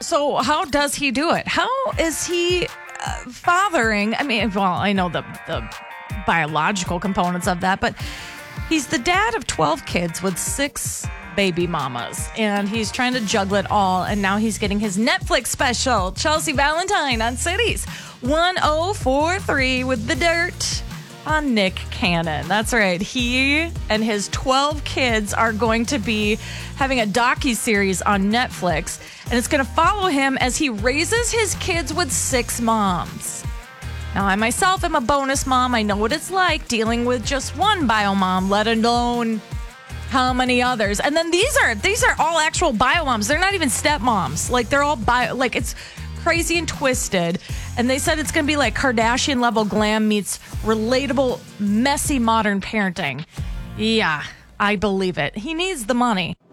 So how does he do it? How is he fathering? I mean, well, I know the biological components of that, but he's the dad of 12 kids with 6 baby mamas, and he's trying to juggle it all, and now he's getting his Netflix special, Chelsea Valentine on Cities 1043 with the dirt on Nick Cannon. That's right. He and his 12 kids are going to be having a docuseries on Netflix, and it's going to follow him as he raises his kids with 6 moms. Now, I myself am a bonus mom. I know what it's like dealing with just one bio mom, let alone how many others. And then these are all actual bio moms. They're not even stepmoms. Like, they're all bio, like, it's crazy and twisted. And they said it's going to be like Kardashian level glam meets relatable, messy modern parenting. Yeah, I believe it. He needs the money.